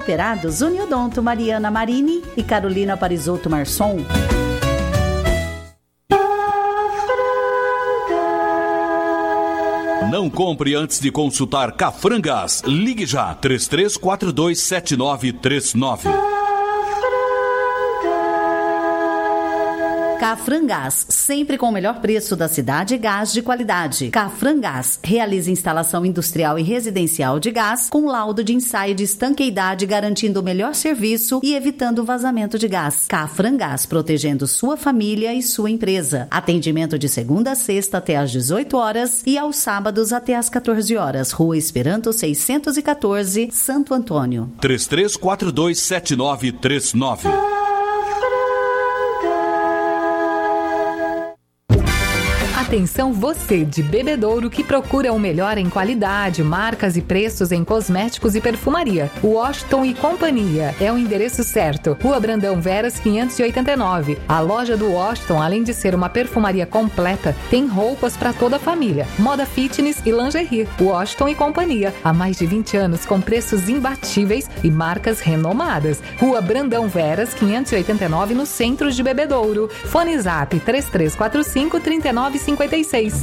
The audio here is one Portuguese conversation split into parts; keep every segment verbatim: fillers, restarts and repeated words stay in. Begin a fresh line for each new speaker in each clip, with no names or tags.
Cooperados Uniodonto Mariana Marini e Carolina Parisotto Marçom.
Não compre antes de consultar Cafrangás. Ligue já, três três quatro dois sete nove três nove.
Cafrangás, sempre com o melhor preço da cidade e gás de qualidade. Cafrangás realiza instalação industrial e residencial de gás com laudo de ensaio de estanqueidade, garantindo o melhor serviço e evitando o vazamento de gás. Cafrangás, protegendo sua família e sua empresa. Atendimento de segunda a sexta até às dezoito horas e aos sábados até às quatorze horas. Rua Esperanto seiscentos e quatorze, Santo Antônio.
três três quatro dois sete nove três nove.
Atenção você de Bebedouro que procura o melhor em qualidade, marcas e preços em cosméticos e perfumaria. Washington e Companhia é o endereço certo. Rua Brandão Veras quinhentos e oitenta e nove. A loja do Washington, além de ser uma perfumaria completa, tem roupas para toda a família, moda fitness e lingerie. Washington e Companhia, há mais de vinte anos com preços imbatíveis e marcas renomadas. Rua Brandão Veras quinhentos e oitenta e nove, no centro de Bebedouro. Fone Zap três três quatro cinco, três nove cinco seis.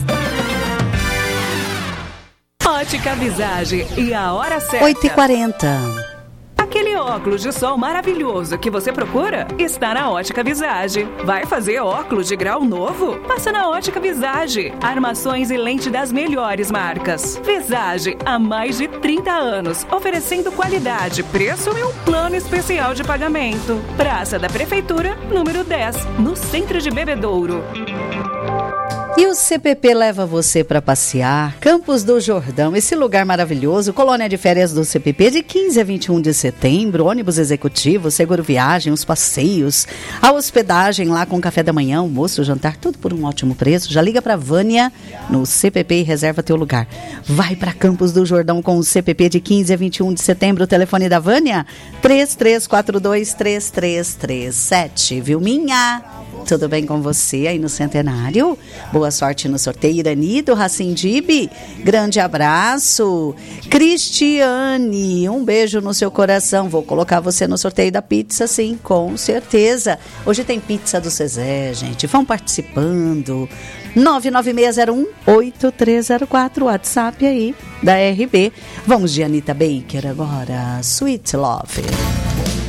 Ótica Visage e a hora certa.
oito e quarenta.
Aquele óculos de sol maravilhoso que você procura está na Ótica Visage. Vai fazer óculos de grau novo? Passa na Ótica Visage. Armações e lente das melhores marcas. Visage, há mais de trinta anos, oferecendo qualidade, preço e um plano especial de pagamento. Praça da Prefeitura, número dez, no centro de Bebedouro.
E o C P P leva você para passear. Campos do Jordão, esse lugar maravilhoso. Colônia de férias do C P P de quinze a vinte e um de setembro. Ônibus executivo, seguro viagem, os passeios, a hospedagem lá com café da manhã, almoço, jantar, tudo por um ótimo preço. Já liga para Vânia no C P P e reserva teu lugar. Vai para Campos do Jordão com o C P P de quinze a vinte e um de setembro. O telefone da Vânia, três três quatro dois, três três três sete. Viu, minha? Tudo bem com você aí no Centenário? Boa sorte no sorteio, Irani do Racim Dibe. Grande abraço. Cristiane, um beijo no seu coração. Vou colocar você no sorteio da pizza, sim, com certeza. Hoje tem pizza do Cezé, gente. Vão participando. nove nove seis zero um, oito três zero quatro, WhatsApp aí da R B. Vamos de Anitta Baker agora. Sweet Love.